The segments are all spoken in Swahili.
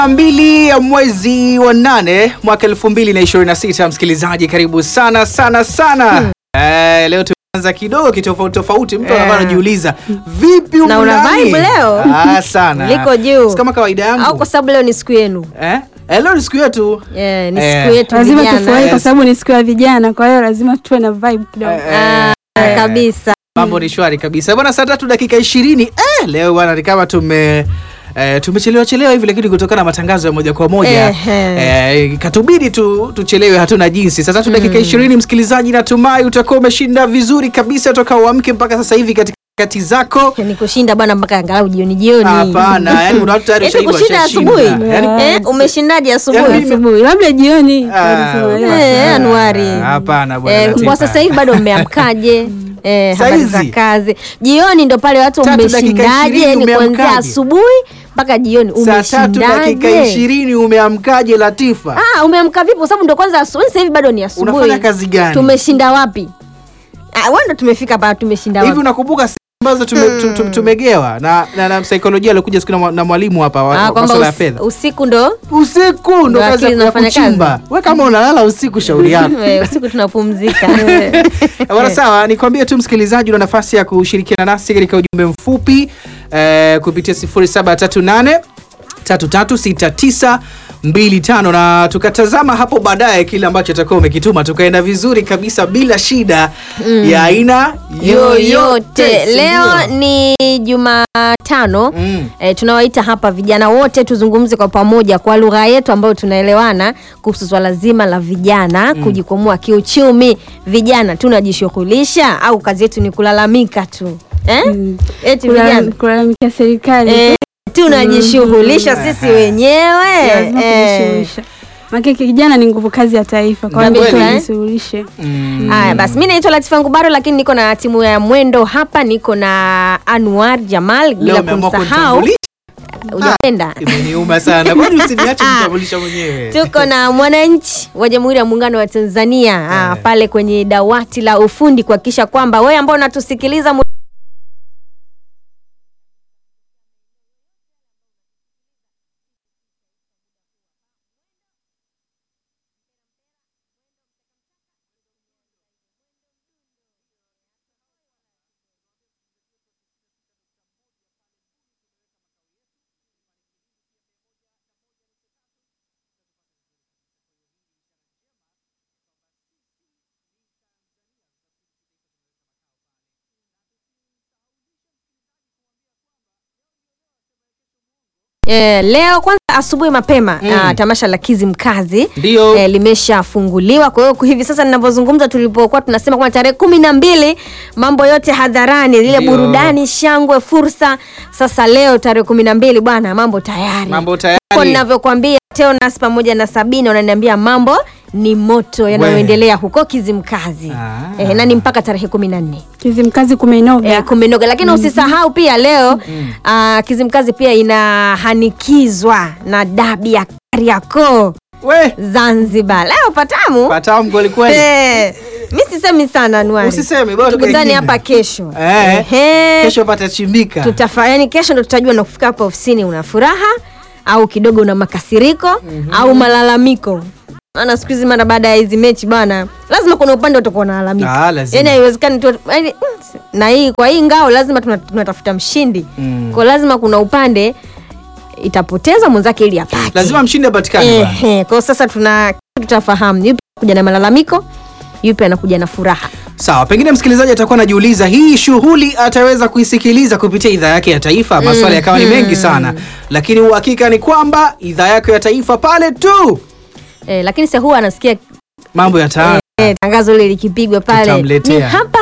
2 ya mwezi wa 8 mwaka 2026. Msikilizaji, karibu sana sana sana. Leo tuanza kidogo kitofauti. Mtu anajiuliza vipi na una vibe leo? Sana. Liko juu. Kama kawaida yangu. Au kwa sababu leo ni siku yenu? Leo ni siku yetu. Ni siku yetu. Lazima tufurahi kwa sababu ni siku ya vijana, kwa hiyo lazima tuwe na vibe kidogo. Kabisa. Mambo ni shwari kabisa. Bwana, saa 3 dakika 20. Leo bwana ni kama tumechelewa hivi, lakini kutokana na matangazo ya moja kwa moja katubidi tuchelewe, hatuna jinsi. Saa 3 dakika 20, msikilizaji, natumai utakuwa umeshinda vizuri kabisa toka uamke mpaka sasa hivi katika kati zako. Ni kushinda bwana mpaka angalau jioni. Hapana, yani una tayari ushahidi kushinda asubuhi. Umeshindaje asubuhi? Labda jioni. Anuari. Hapana bwana. Kwa sasa hivi bado mmeamkaje? Habari za kazi. Jioni ndo pale watu umeshindaje? Ni kuanzia asubuhi mpaka jioni umeshindaje? Saa 3 dakika 20 umeamkaje Latifa? Umeamka vipi? Kwa sababu ndo kwanza asubuhi, sasa hivi bado ni asubuhi. Unafanya kazi gani? Tumeshinda wapi? Wanda tumefika hapa, tumeshinda wapi? Hivi unakumbuka ambazo tumegewa na msaikolojia alikuja siku na mwalimu hapa wa masuala ya fedha. Usiku ndo kazi ya kuchimba. Wewe kama unalala usiku, shauri yako. Usiku tunapumzika. Bwana, sawa, nikwambie tu msikilizaji, una nafasi ya kushirikiana nasi katika ujumbe mfupi kupitia 0738 336925 na tukatazama hapo baadaye kile ambacho utakuwa umekituma, tukaenda vizuri kabisa bila shida ya aina yoyote. Leo ni Jumatano. Tunawaita hapa vijana wote tuzungumze kwa pamoja kwa lugha yetu ambayo tunaelewana kuhusu swala zima la vijana kujikwamua kiuchumi. Vijana tunajishughulisha au kazi yetu ni kulalamika tu? Eti vijana kulalamika serikali. Tunajishughulisha sisi wenyewe. Maki kijana ni nguvu kazi ya taifa, kwa hiyo tunajishughulishe. Haya basi, mimi naitwa Latifa Ngubaro, lakini niko na timu ya Mwendo hapa, niko na Anwar Jamal, bila kumsahau. Unapenda? Imeniuma sana. Kwani usiniache kutambulisha mwenyewe. Tuko na mwananchi wa Jamhuri ya Muungano wa Tanzania pale kwenye dawati la ufundi kuhakikisha kwamba wewe ambao unatusikiliza leo kwanza asubuhi mapema tamasha la Kizimkazi limeshafunguliwa. Kwa hiyo hivi sasa ninapozungumza, tulipokuwa tunasema kwa tarehe 12 mambo yote hadharani, ile burudani, shangwe, fursa. Sasa leo tarehe 12 bwana, mambo tayari. Kwa ninavyokuambia, Teonas pamoja na Sabina wananiambia mambo ni moto yanayoendelea huko Kizimkazi. Na ni mpaka tarehe 14. Kizimkazi kumenoga. Kumenoga, lakini usisahau pia leo Kizimkazi pia inahanikizwa na dabi ya Kariakoo Zanzibar. Leo patamu kweli kweli. Mimi sisemi sana Anwar. Usiseme, bora tukutane hapa kesho. Kesho patachimbika. Tutafanya kesho ndo tutajua na kufika hapa ofisini una furaha au kidogo una makasiriko au malalamiko. Maana siku hizi mara baada ya hizi mechi bwana, lazima kuna upande utakuwa unalalamika. Yaani haiwezekani tu na hii kwa hii ngao lazima tunatafuta mshindi. Kwa lazima kuna upande itapoteza mwenzake ili apate. Lazima mshindi apatikane. Kwa sasa tutafahamu yupi anakuja na malalamiko, yupi anakuja na furaha. Sawa, pengine msikilizaji atakuwa anajiuliza hii shughuli ataweza kuisikiliza kupitia idhaa yake ya taifa. Maswali yakawa ni mengi sana, lakini uhakika ni kwamba idhaa yake ya taifa pale tu. Lakini sasa huwa anasikia mambo ya tangazo lile likipigwa pale ni hapa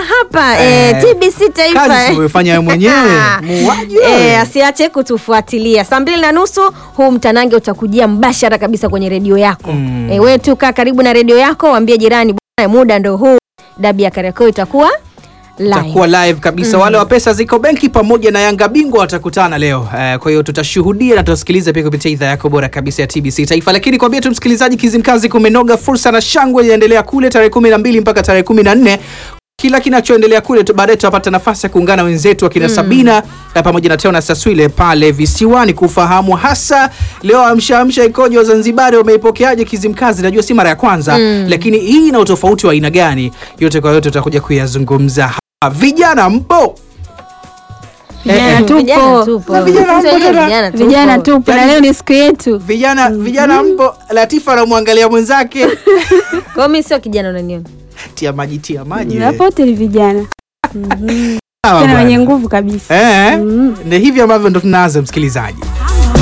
TBC Taifa. Kazi umefanya wewe mwenyewe. Muaje? Asiache kutufuatilia. Saa 2:30 huu mtanange utakujia mbashara kabisa kwenye redio yako. Wewe tu kaa karibu na redio yako, waambie jirani bwana, muda ndo huu, dabi ya Kariakoo itakuwa live kabisa. Wale wa pesa ziko benki pamoja na Yanga bingwa watakutana leo. Kwa hiyo tutashuhudia na tutasikiliza pia kupitia idhaa yako bora kabisa ya TBC Taifa. Lakini kwambie tu msikilizaji, Kizimkazi kumenoga, fursa na shangwe inaendelea kule tarehe 12 mpaka tarehe 14. kila kinachoendelea kule. Baadaye tutapata nafasi ya kuungana wenzetu akina Sabina pamoja na Teona Saswile pale visiwani kufahamu hasa leo amsha ikoje, Wazanzibari wameipokeaje Kizimkazi. Najua si mara ya kwanza, lakini hii ina utofauti wa aina gani? Yote kwa yote tutakuja kuyazungumza hapa. Vijana mpo? Vijana tupo. Vijana tupo. Na leo ni siku yetu. Vijana mpo? Latifa anamwangalia mwenzake. Kwa mimi sio kijana unaniona. Tia maji. Hapo wote ni vijana. Tena wenye nguvu kabisa. Ndio hivi ambavyo ndo tunaanza, msikilizaji.